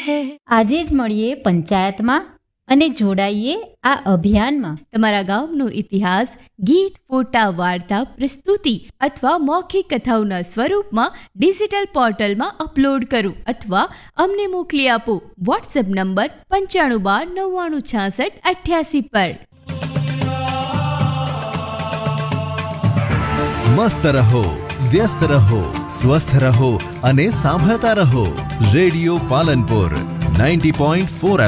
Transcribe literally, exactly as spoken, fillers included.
है। આજે જ મળીએ પંચાયતમાં અને જોડાઈએ આ અભિયાનમાં. તમારા ગામનો ઇતિહાસ ગીત, ફોટા, વાર્તા, પ્રસ્તુતિ અથવા મૌખિક કથાઓના સ્વરૂપમાં ડિજિટલ પોર્ટલમાં અપલોડ કરો અથવા અમને મોકલી આપો. વોટ્સએપ નંબર પંચાણું બાર નવ્વાણું છાસઠ અઠ્યાસી પર. મસ્ત રહો, વ્યસ્ત રહો, સ્વસ્થ રહો અને સાંભળતા રહો. Radio Palanpur ninety point four